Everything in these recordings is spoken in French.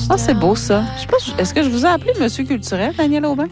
Ah, c'est beau, ça. Je sais pas, est-ce que je vous ai appelé Monsieur Culturel, Daniel Aubin?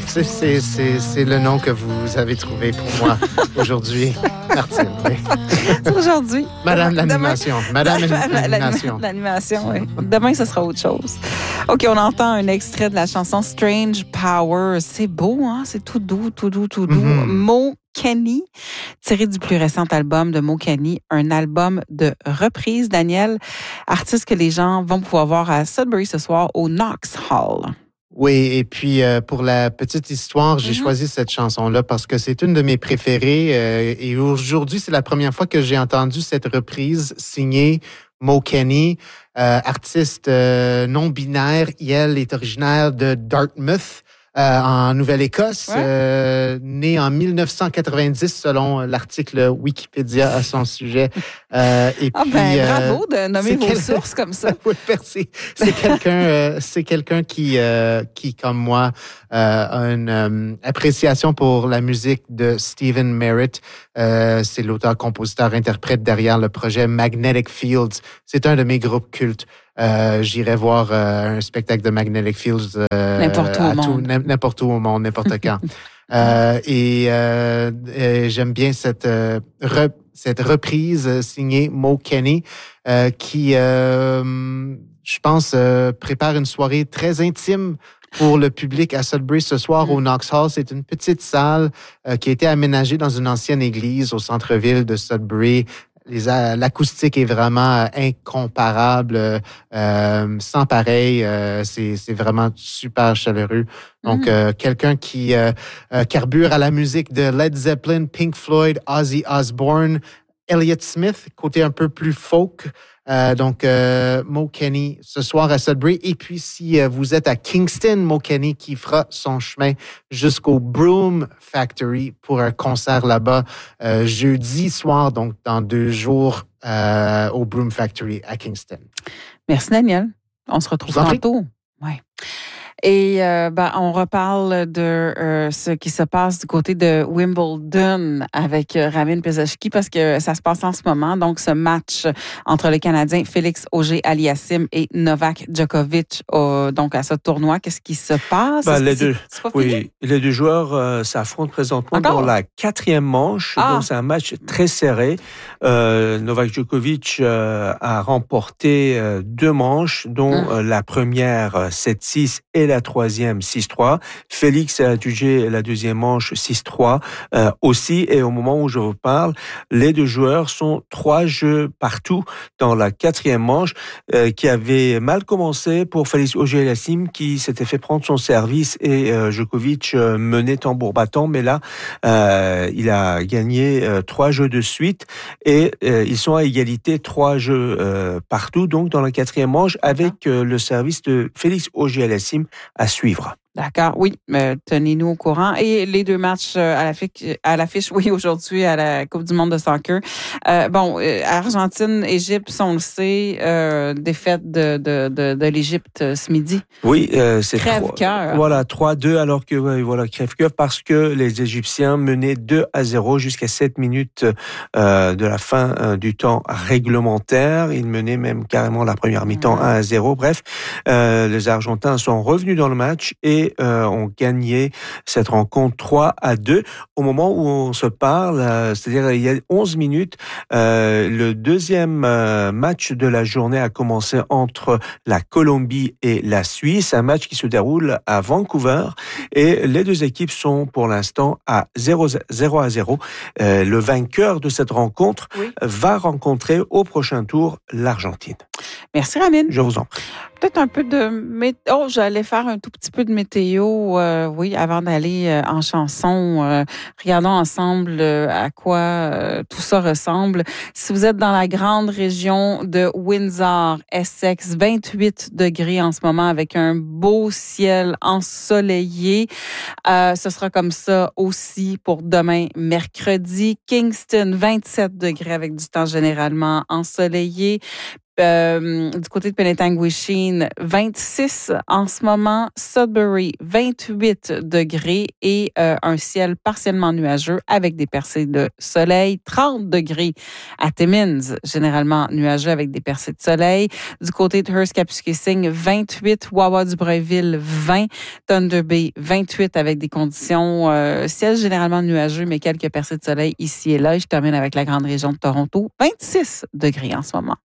C'est le nom que vous avez trouvé pour moi aujourd'hui, Martine. Oui. Aujourd'hui. Madame l'animation. Madame l'animation. L'animation, oui. Demain, ce sera autre chose. OK, on entend un extrait de la chanson Strange Power. C'est beau, hein? C'est tout doux, tout doux, tout doux. Mo Kenny, tiré du plus récent album de Mo Kenny, un album de reprise, Daniel, artiste que les gens vont pouvoir voir à Sudbury ce soir au Knox Hall. Oui, et puis pour la petite histoire, j'ai choisi cette chanson-là parce que c'est une de mes préférées et aujourd'hui, c'est la première fois que j'ai entendu cette reprise signée Mo Kenny, artiste non-binaire. Elle est originaire de Dartmouth, en Nouvelle-Écosse, née en 1990 selon l'article Wikipédia à son sujet. Et puis, bravo de nommer vos sources comme ça. Oui, merci. C'est quelqu'un qui, comme moi, a une appréciation pour la musique de Stephen Merritt. C'est l'auteur, compositeur, interprète derrière le projet Magnetic Fields. C'est un de mes groupes cultes. J'irai voir un spectacle de Magnetic Fields n'importe où au monde, n'importe quand. Et j'aime bien cette reprise signée Mo Kenny qui, je pense, prépare une soirée très intime pour le public à Sudbury ce soir au Knox Hall. C'est une petite salle qui a été aménagée dans une ancienne église au centre-ville de Sudbury. L'acoustique est vraiment incomparable, sans pareil. C'est vraiment super chaleureux. Donc, quelqu'un qui carbure à la musique de Led Zeppelin, Pink Floyd, Ozzy Osbourne, Elliott Smith, côté un peu plus folk. Donc, Mo Kenny ce soir à Sudbury. Et puis, si vous êtes à Kingston, Mo Kenny qui fera son chemin jusqu'au Broom Factory pour un concert là-bas jeudi soir, donc dans 2 jours au Broom Factory à Kingston. Merci, Daniel. On se retrouve tantôt. Ouais. Et on reparle de ce qui se passe du côté de Wimbledon avec Ramin Pesachki parce que ça se passe en ce moment. Donc, ce match entre le Canadien Félix Auger-Aliassime et Novak Djokovic, donc à ce tournoi, qu'est-ce qui se passe? Les deux joueurs s'affrontent présentement dans la 4e manche. Donc, c'est un match très serré. Novak Djokovic a remporté 2 manches, dont la première 7-6 et la 3e 6-3. Félix a jugé la 2e manche 6-3 aussi. Et au moment où je vous parle, les 2 joueurs sont 3 jeux partout dans la 4e manche qui avait mal commencé pour Félix Auger-Aliassime qui s'était fait prendre son service et Djokovic menait tambour battant. Mais là, il a gagné 3 jeux de suite et ils sont à égalité 3 jeux partout. Donc dans la 4e manche avec le service de Félix Auger-Aliassime à suivre. D'accord, oui. Tenez-nous au courant. Et les 2 matchs à l'affiche, oui, aujourd'hui à la Coupe du monde de soccer. Argentine-Égypte, on le sait, défaite de l'Égypte ce midi. Oui, c'est crève-cœur. Voilà, 3-2, alors que, crève-cœur, parce que les Égyptiens menaient 2-0 jusqu'à 7 minutes de la fin du temps réglementaire. Ils menaient même carrément la première mi-temps 1-0. Bref, les Argentins sont revenus dans le match et ont gagné cette rencontre 3-2. Au moment où on se parle, c'est-à-dire il y a 11 minutes, le 2e match de la journée a commencé entre la Colombie et la Suisse, un match qui se déroule à Vancouver et les 2 équipes sont pour l'instant à 0-0. Le vainqueur de cette rencontre va rencontrer au prochain tour l'Argentine. Merci, Ramin. Je vous en prie. Peut-être un peu de j'allais faire un tout petit peu de météo, avant d'aller en chanson. Regardons ensemble à quoi tout ça ressemble. Si vous êtes dans la grande région de Windsor, Essex, 28 degrés en ce moment avec un beau ciel ensoleillé. Ce sera comme ça aussi pour demain, mercredi. Kingston, 27 degrés avec du temps généralement ensoleillé. Du côté de Penetanguishene, 26 en ce moment. Sudbury, 28 degrés et un ciel partiellement nuageux avec des percées de soleil. 30 degrés à Timmins, généralement nuageux avec des percées de soleil. Du côté de Hearst-Kapuskasing, 28. Wawa-du-Breuil-Ville, 20. Thunder Bay, 28 avec des conditions ciel généralement nuageux, mais quelques percées de soleil ici et là. Je termine avec la grande région de Toronto, 26 degrés en ce moment.